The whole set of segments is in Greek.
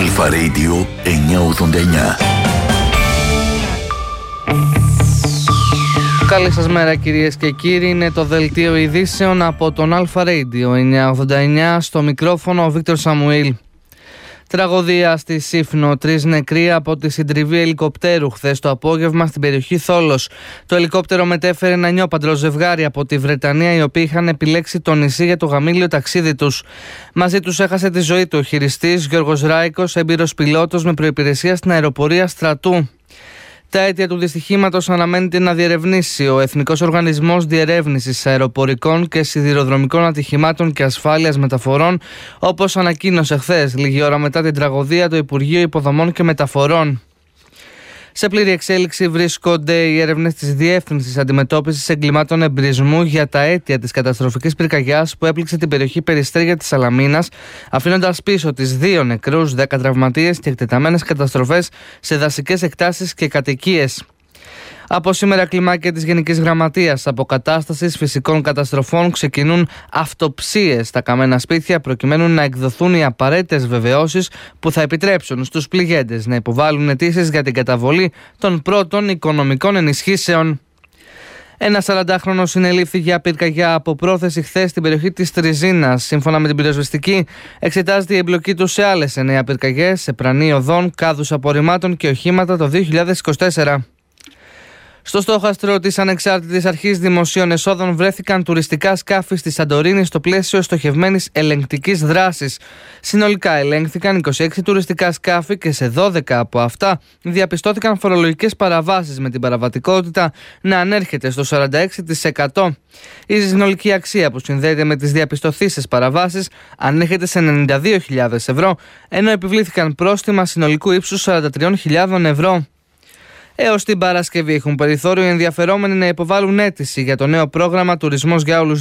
Αλφα Radio 989. Καλή σας μέρα κυρίες και κύριοι, είναι το δελτίο ειδήσεων από τον Αλφα Radio 989, στο μικρόφωνο ο Βίκτορ Σαμουήλ. Τραγωδία στη Σύφνο, 3 νεκροί από τη συντριβή ελικοπτέρου χθες το απόγευμα στην περιοχή Θόλος. Το ελικόπτερο μετέφερε ένα νιόπαντρο ζευγάρι από τη Βρετανία, οι οποίοι είχαν επιλέξει το νησί για το γαμήλιο ταξίδι τους. Μαζί τους έχασε τη ζωή του ο χειριστής Γιώργος Ράικος, έμπειρος πιλότος με προϋπηρεσία στην αεροπορία στρατού. Τα αίτια του δυστυχήματος αναμένεται να διερευνήσει ο Εθνικός Οργανισμός Διερεύνησης Αεροπορικών και Σιδηροδρομικών Ατυχημάτων και Ασφάλειας Μεταφορών, όπως ανακοίνωσε χθες, λίγη ώρα μετά την τραγωδία, το Υπουργείο Υποδομών και Μεταφορών. Σε πλήρη εξέλιξη βρίσκονται οι έρευνες της Διεύθυνσης Αντιμετώπισης Εγκλημάτων Εμπρισμού για τα αίτια της καταστροφικής πυρκαγιάς που έπληξε την περιοχή Περιστέρια της Σαλαμίνας, αφήνοντας πίσω τις 2 νεκρούς, 10 τραυματίες και εκτεταμένες καταστροφές σε δασικές εκτάσεις και κατοικίες. Από σήμερα, κλιμάκια της Γενικής Γραμματείας Αποκατάστασης Φυσικών Καταστροφών ξεκινούν αυτοψίες στα καμένα σπίτια, προκειμένου να εκδοθούν οι απαραίτητες βεβαιώσεις που θα επιτρέψουν στους πληγέντες να υποβάλουν αιτήσεις για την καταβολή των πρώτων οικονομικών ενισχύσεων. Ένα 40χρονος συνελήφθη για πυρκαγιά από πρόθεση χθες στην περιοχή της Τριζίνας. Σύμφωνα με την πυροσβεστική, εξετάζεται η εμπλοκή του σε άλλες 9 πυρκαγιές, σε πρανή οδών, κάδους απορριμμάτων και οχήματα το 2024. Στο στόχαστρο της Ανεξάρτητης Αρχής Δημοσίων Εσόδων βρέθηκαν τουριστικά σκάφη στη Σαντορίνη στο πλαίσιο στοχευμένης ελεγκτικής δράσης. Συνολικά ελέγχθηκαν 26 τουριστικά σκάφη και σε 12 από αυτά διαπιστώθηκαν φορολογικές παραβάσεις, με την παραβατικότητα να ανέρχεται στο 46%. Η συνολική αξία που συνδέεται με τις διαπιστωθήσεις παραβάσεις ανέρχεται σε 92.000 ευρώ, ενώ επιβλήθηκαν πρόστιμα συνολικού ύψους 43.000 ευρώ. Έως την Παρασκευή έχουν περιθώριο οι ενδιαφερόμενοι να υποβάλουν αίτηση για το νέο πρόγραμμα Τουρισμός για Όλους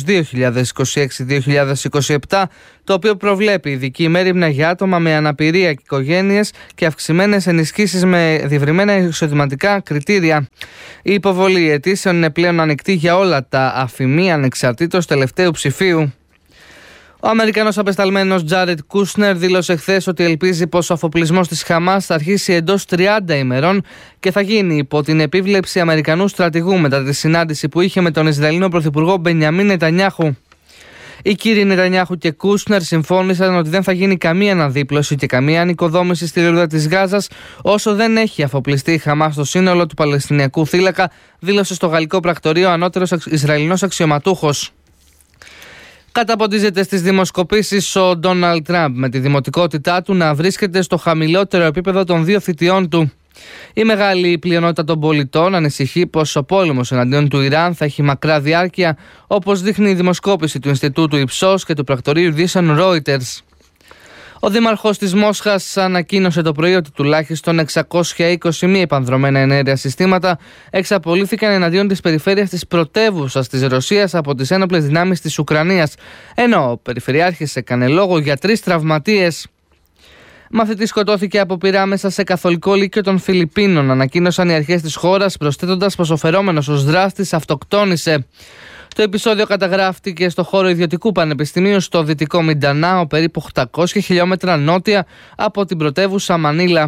2026-2027, το οποίο προβλέπει ειδική μέριμνα για άτομα με αναπηρία και οικογένειες και αυξημένες ενισχύσεις με διευρυμένα εισοδηματικά κριτήρια. Η υποβολή αιτήσεων είναι πλέον ανοιχτή για όλα τα αφημί ανεξαρτήτως τελευταίου ψηφίου. Ο Αμερικανός απεσταλμένος Τζάρετ Κούσνερ δήλωσε χθες ότι ελπίζει πως ο αφοπλισμός της Χαμάς θα αρχίσει εντός 30 ημερών και θα γίνει υπό την επίβλεψη Αμερικανού στρατηγού μετά τη συνάντηση που είχε με τον Ισραηλινό Πρωθυπουργό Μπενιαμίν Νετανιάχου. Οι κύριοι Νετανιάχου και Κούσνερ συμφώνησαν ότι δεν θα γίνει καμία αναδίπλωση και καμία ανοικοδόμηση στη λωρίδα της Γάζας όσο δεν έχει αφοπλιστεί η Χαμάς στο σύνολο του Παλαιστινιακού θύλακα, δήλωσε στο γαλλικό πρακτορείο ανώτερος Ισραηλινός αξιωματούχος. Καταποντίζεται στις δημοσκοπήσεις ο Ντόναλντ Τραμπ, με τη δημοτικότητά του να βρίσκεται στο χαμηλότερο επίπεδο των 2 θητειών του. Η μεγάλη πλειονότητα των πολιτών ανησυχεί πως ο πόλεμος εναντίον του Ιράν θα έχει μακρά διάρκεια, όπως δείχνει η δημοσκόπηση του Ινστιτούτου Ipsos και του πρακτορείου ειδήσεων Reuters. Ο δήμαρχος της Μόσχας ανακοίνωσε το πρωί ότι τουλάχιστον 620 μη επανδρωμένα εναέρια συστήματα εξαπολύθηκαν εναντίον της περιφέρειας της πρωτεύουσας της Ρωσίας από τις ένοπλες δυνάμεις της Ουκρανίας, ενώ ο περιφερειάρχης έκανε λόγο για 3 τραυματίες. Μαθητής σκοτώθηκε από πυρά μέσα σε καθολικό λύκειο των Φιλιππίνων, ανακοίνωσαν οι αρχές της χώρας, προσθέτοντας πως ο φερόμενος ως δράστης αυτοκτόνησε. Το επεισόδιο καταγράφτηκε στο χώρο ιδιωτικού πανεπιστημίου στο δυτικό Μιντανάο, περίπου 800 χιλιόμετρα νότια από την πρωτεύουσα Μανίλα.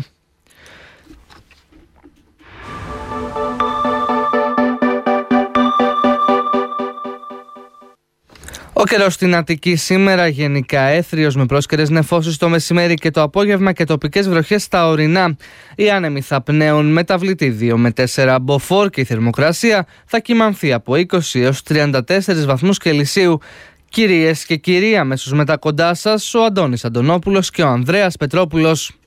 Ο καιρός στην Αττική σήμερα γενικά έθριος με πρόσκαιρες νεφώσεις το μεσημέρι και το απόγευμα και τοπικές βροχές στα ορεινά. Οι άνεμοι θα πνέουν μεταβλητή 2 με 4 μποφόρ και η θερμοκρασία θα κυμανθεί από 20 έως 34 βαθμούς Κελσίου. Κυρίες και κύριοι, αμέσως μετά κοντά σας ο Αντώνης Αντωνόπουλος και ο Ανδρέας Πετρόπουλος.